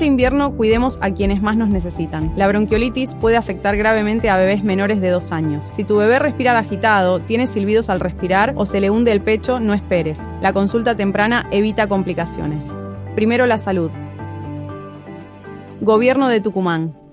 Este invierno cuidemos a quienes más nos necesitan. La bronquiolitis puede afectar gravemente a bebés menores de 2 años. Si tu bebé respira agitado, tiene silbidos al respirar o se le hunde el pecho, no esperes. La consulta temprana evita complicaciones. Primero la salud. Gobierno de Tucumán.